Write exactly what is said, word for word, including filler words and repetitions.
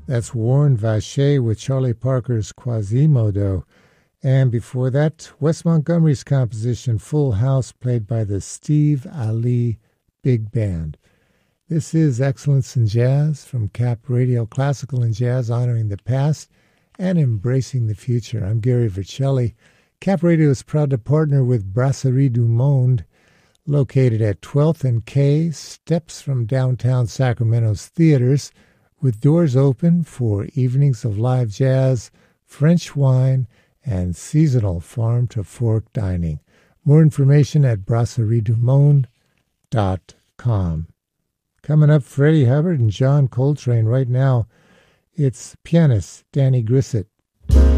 That's Warren Vacher with Charlie Parker's Quasimodo. And before that, Wes Montgomery's composition Full House, played by the Steve Ali Big Band. This is Excellence in Jazz from Cap Radio, classical and jazz, honoring the past and embracing the future. I'm Gary Vercelli. Cap Radio is proud to partner with Brasserie du Monde, located at twelfth and K, steps from downtown Sacramento's theaters, with doors open for evenings of live jazz, French wine, and seasonal farm-to-fork dining. More information at brasserie du monde dot com. Coming up, Freddie Hubbard and John Coltrane. Right now, it's pianist Danny Grissett.